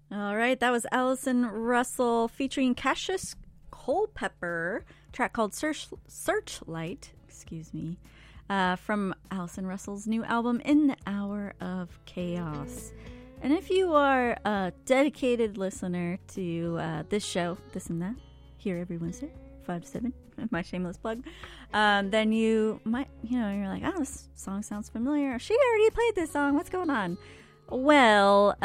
All right, that was Allison Russell featuring Cassius Culpepper, track called Searchlight, from Allison Russell's new album, In the Hour of Chaos. And if you are a dedicated listener to this show, This and That, here every Wednesday, 5 to 7, my shameless plug, then you might, you're like, oh, this song sounds familiar. She already played this song. What's going on? Well,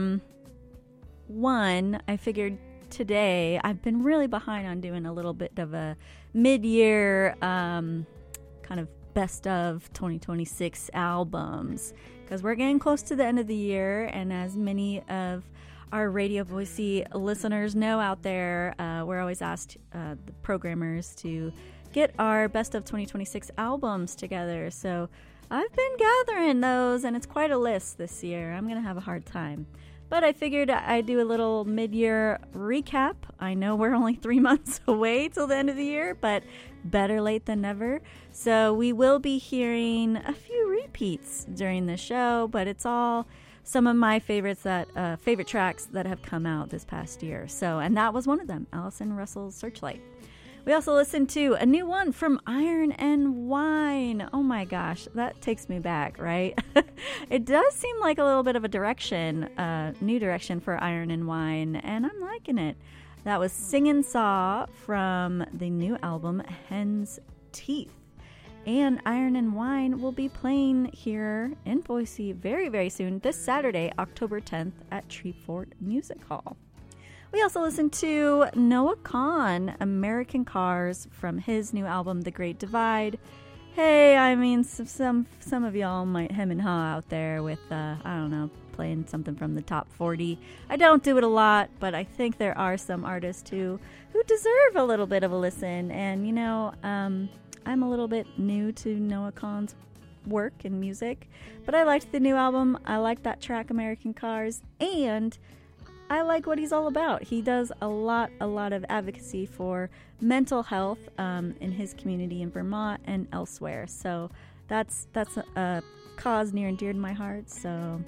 I figured today I've been really behind on doing a little bit of a mid-year kind of best of 2026 albums, because we're getting close to the end of the year, and as many of our Radio Boise listeners know out there, we're always asked the programmers to get our best of 2026 albums together. So I've been gathering those, and it's quite a list this year. I'm going to have a hard time. But I figured I'd do a little mid-year recap. I know we're only 3 months away till the end of the year, but better late than never. So we will be hearing a few repeats during the show, but it's all some of my favorite tracks that have come out this past year. So, and that was one of them, Allison Russell's Searchlight. We also listened to a new one from Iron and Wine. Oh my gosh, that takes me back, right? It does seem like a little bit of a new direction for Iron and Wine, and I'm liking it. That was Singin' Saw from the new album Hen's Teeth. And Iron and Wine will be playing here in Boise very, very soon, this Saturday, October 10th at Treefort Music Hall. We also listened to Noah Kahan, American Cars, from his new album, The Great Divide. Hey, I mean, some of y'all might hem and haw out there with, playing something from the top 40. I don't do it a lot, but I think there are some artists who deserve a little bit of a listen. And, I'm a little bit new to Noah Kahan's work and music, but I liked the new album. I liked that track, American Cars, and I like what he's all about. He does a lot of advocacy for mental health in his community in Vermont and elsewhere. So that's a cause near and dear to my heart. So,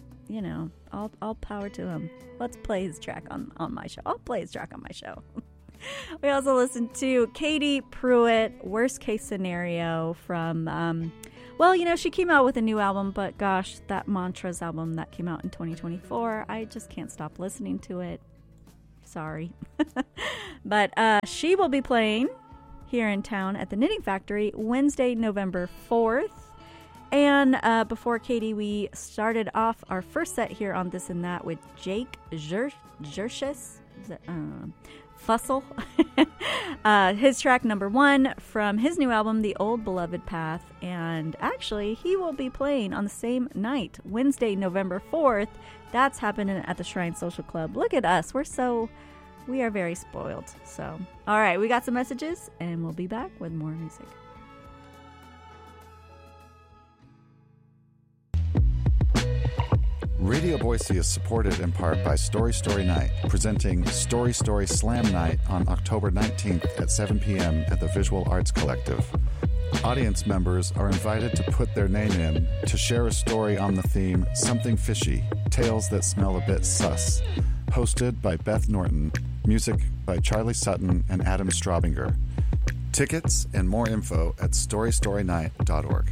all power to him. Let's play his track on my show. I'll play his track on my show. We also listened to Katie Pruitt, Worst Case Scenario from... she came out with a new album, but gosh, that Mantras album that came out in 2024, I just can't stop listening to it. Sorry. But she will be playing here in town at the Knitting Factory Wednesday, November 4th. And before Katie, we started off our first set here on This and That with Jake Jershis. Fussell. His track number 1 from his new album, The Old Beloved Path. And actually, he will be playing on the same night, Wednesday, November 4th. That's happening at the Shrine Social Club. Look at us. We are very spoiled. So, all right, we got some messages, and we'll be back with more music. Radio Boise is supported in part by Story Story Night, presenting Story Story Slam Night on October 19th at 7 p.m. at the Visual Arts Collective. Audience members are invited to put their name in to share a story on the theme Something Fishy, Tales That Smell a Bit Sus. Hosted by Beth Norton, music by Charlie Sutton and Adam Straubinger. Tickets and more info at storystorynight.org.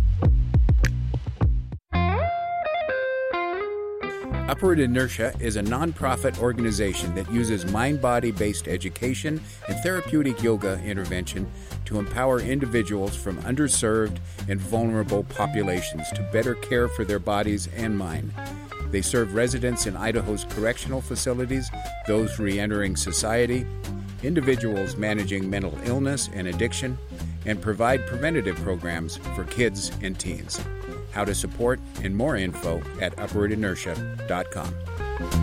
Upward Inertia is a nonprofit organization that uses mind-body-based education and therapeutic yoga intervention to empower individuals from underserved and vulnerable populations to better care for their bodies and mind. They serve residents in Idaho's correctional facilities, those re-entering society, individuals managing mental illness and addiction, and provide preventative programs for kids and teens. How to support and more info at upwardinertia.com.